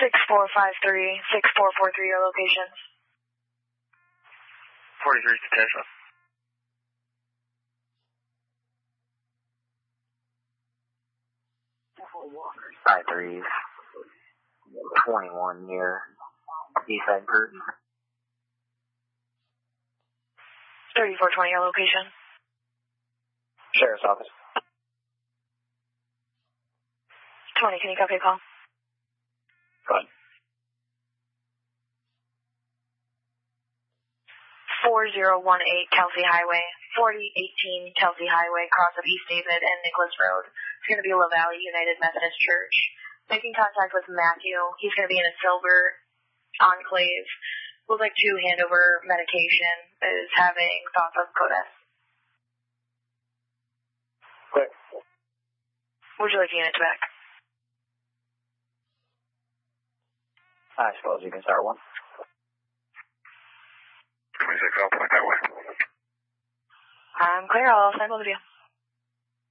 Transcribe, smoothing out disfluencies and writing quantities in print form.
6453, 6443, your locations. 43 to Tesla. Side 3s. 21 near Eastside Curtain. 3420, your location. Sheriff's Office. 20, can you copy a call? Go ahead. 4018 Kelsey Highway, 4018 Kelsey Highway, cross of East David and Nicholas Road. It's going to be La Valley United Methodist Church. Making contact with Matthew. He's going to be in a silver Enclave. Would like to hand over medication. Is having thoughts of CODIS. Quick. Would you like a unit to back? I suppose you can start one. 26, I'll point that way. I'm clear. I'll send both of you.